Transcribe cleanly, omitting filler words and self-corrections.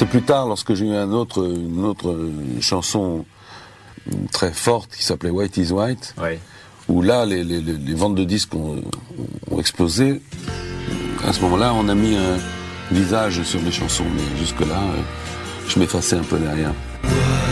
plus tard, lorsque j'ai eu une autre chanson très forte qui s'appelait White is White, où là les ventes de disques ont explosé, à ce moment-là on a mis un visage sur mes chansons, mais jusque-là je m'effaçais un peu derrière.